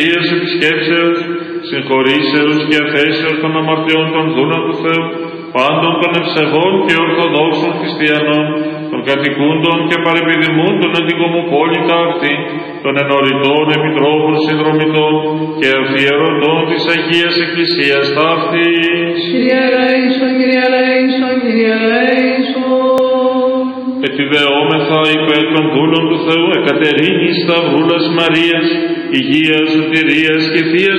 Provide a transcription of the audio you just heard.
επισκέψεως, συγχωρήσεως και αφέσεως των αμαρτιών των δούλων του Θεού, πάντων των ευσεβών και ορθοδόξων χριστιανών, των κατοικούντων και παρεπιδημούντων εν την κομοπόλητα αυτή, των ενωρητών επιτρόπων συνδρομητών και αφιερωτών της Αγίας Εκκλησίας ταύτης. Kyrie eleison, Kyrie eleison, Kyrie eleison. Επιβεώμεθα υπέρ των δούλων του Θεού Εκατερίνης Σταυρούλας Μαρίας, Υγείας, Σωτηρίας και Θείας